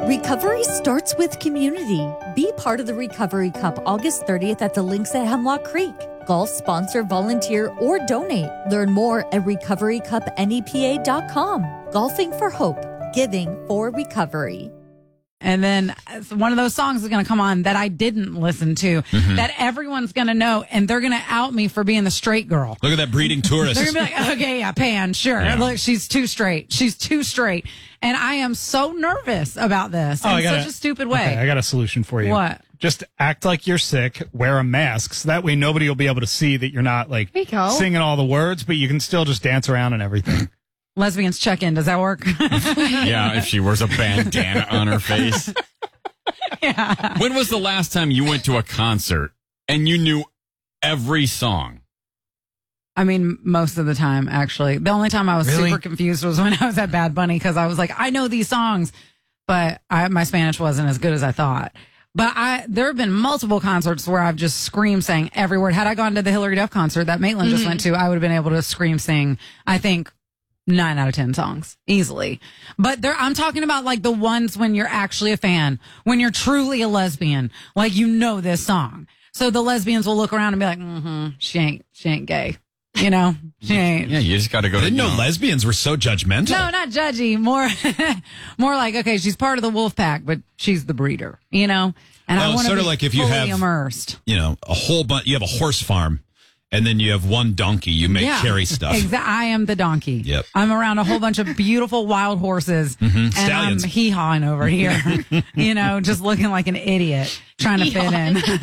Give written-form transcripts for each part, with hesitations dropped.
Recovery starts with community. Be part of the Recovery Cup August 30th at the Links at Hemlock Creek. Golf sponsor, volunteer, or donate. Learn more at recoverycupnepa.com. Golfing for hope. Giving for recovery. And then one of those songs is going to come on that I didn't listen to, that everyone's going to know, and they're going to out me for being the straight girl. Look at that breeding tourist. They're going to be like, okay, yeah, Pan, sure. Yeah. Look, she's too straight. She's too straight. And I am so nervous about this in such a stupid way. Okay, I got a solution for you. What? Just act like you're sick, wear a mask, so that way nobody will be able to see that you're not like singing all the words, but you can still just dance around and everything. Lesbians check in. Does that work? Yeah, if she wears a bandana on her face. Yeah. When was the last time you went to a concert and you knew every song? I mean, most of the time, actually. The only time I was super confused was when I was at Bad Bunny, because I was like, I know these songs, but my Spanish wasn't as good as I thought. But there have been multiple concerts where I've just scream sang every word. Had I gone to the Hillary Duff concert that Maitland just went to, I would have been able to scream sing, I think, 9 out of 10 songs easily. But I'm talking about like the ones when you're actually a fan, when you're truly a lesbian, like you know this song. So the lesbians will look around and be like, she ain't gay. You know, she ain't. Yeah, you just got to go. I didn't know lesbians were so judgmental. No, not judgy. More like, okay, she's part of the wolf pack, but she's the breeder. You know, and I want to sort be of like if you fully have immersed. You know, a whole bunch. You have a horse farm, and then you have one donkey. You make carry stuff. Exactly. I am the donkey. Yep. I'm around a whole bunch of beautiful wild horses, and Stallions. I'm hee-hawing over here. You know, just looking like an idiot trying to fit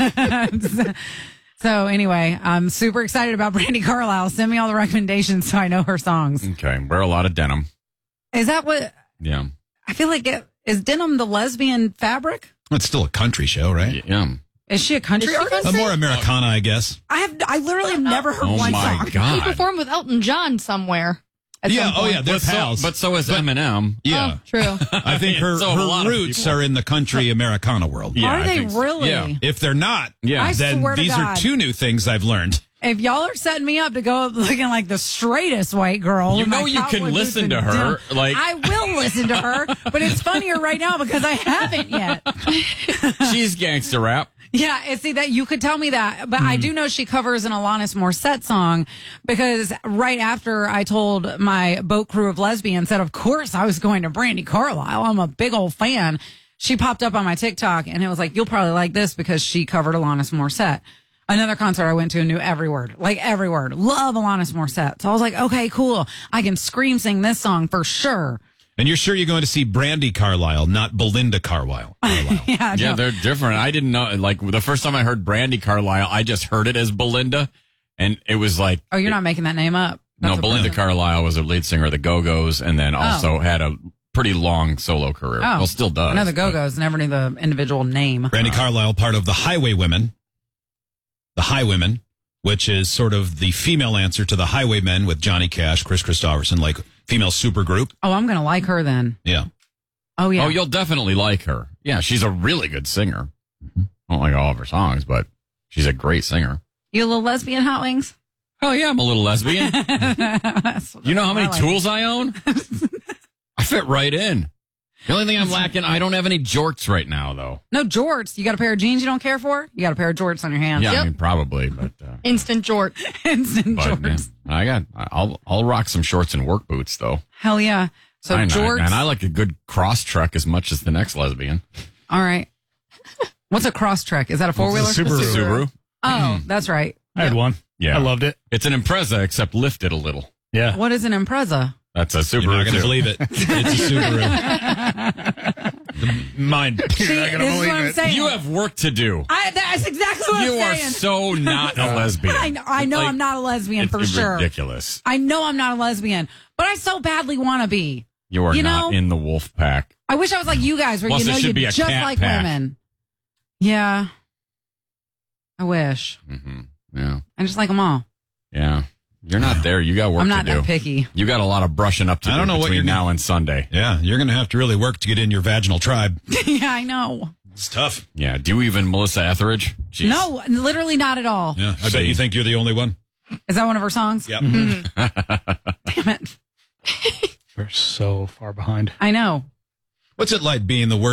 in. So anyway, I'm super excited about Brandi Carlile. Send me all the recommendations so I know her songs. Okay, wear a lot of denim. Is that what? Yeah. I feel like is denim the lesbian fabric? It's still a country show, right? Yeah. Is she a country artist? More Americana, I guess. I literally have never heard Oh one my song. God. He performed with Elton John somewhere. At Yeah. some Oh, point. yeah. They're pals. But so is Eminem. yeah. Oh, true. I think her So have a lot of roots people. are in the country Americana world. Yeah, Are I they think so. really? Yeah. If they're not, Yeah. I then swear to these are God. 2 new things I've learned. If y'all are setting me up to go looking like the straightest white girl, You with my know you can cowboy boots listen and to her, denim, like- I will listen to her, but it's funnier right now because I haven't yet. She's gangster rap. Yeah, and see that you could tell me that, but I do know she covers an Alanis Morissette song because right after I told my boat crew of lesbians that of course I was going to Brandi Carlile, I'm a big old fan. She popped up on my TikTok and it was like, you'll probably like this because she covered Alanis Morissette. Another concert I went to and knew every word, like every word. Love Alanis Morissette. So I was like, okay, cool. I can scream sing this song for sure. And you're sure you're going to see Brandi Carlile, not Belinda Carlisle? Yeah, Yeah, no. they're different. I didn't know. Like the first time I heard Brandi Carlile, I just heard it as Belinda, and it was like, Oh, you're not making that name up. no, That's a Belinda person. Carlisle was a lead singer of the Go-Go's, and then also had a pretty long solo career. Oh, Well, still does. I know the Go-Go's, never knew the individual name. Brandi Carlile, part of the Highwaywomen. The Highwomen, which is sort of the female answer to the Highwaymen with Johnny Cash, Chris Christopherson, like female supergroup. Oh, I'm going to like her then. Yeah. Oh, yeah. Oh, you'll definitely like her. Yeah, she's a really good singer. I don't like all of her songs, but she's a great singer. You a little lesbian, Hot Wings? Oh, yeah, I'm a little lesbian. You know how many I like tools I own? I fit right in. The only thing I'm lacking, I don't have any jorts right now, though. No, jorts. You got a pair of jeans you don't care for? You got a pair of jorts on your hands. Yeah, Yep. I mean, probably, but Instant jort. Instant yeah, jorts. I'll rock some shorts and work boots, though. Hell yeah. So I know, jorts. and I like a good cross truck as much as the next lesbian. All right. What's a cross trek? Is that a four-wheeler? It's a Subaru. It's a Subaru. Oh, that's right. I had one. Yeah. I loved it. It's an Impreza, except lifted a little. Yeah. What is an Impreza? That's a Subaru. You're not going to too. believe it. It's a Subaru. Mine. See, this is what I'm saying. You have work to do. That's exactly what You I'm are saying. so not a lesbian. I know Like, I'm not a lesbian for it's sure. ridiculous. I know I'm not a lesbian, but I so badly want to be. You are You not know? in the wolf pack. I wish I was like you guys, where Plus, you it know should you be a just cat like pack. women. Yeah. I wish. Yeah. I just like them all. Yeah. You're not there. You got work I'm not to do. that picky. You got a lot of brushing up to I do don't know what between you're now gonna- and Sunday. Yeah, you're going to have to really work to get in your vaginal tribe. Yeah, I know. It's tough. Yeah. Do you even Melissa Etheridge? Jeez. No, literally not at all. Yeah, I See. bet you think you're the only one. Is that one of her songs? Yep. Damn it. We're so far behind. I know. What's it like being the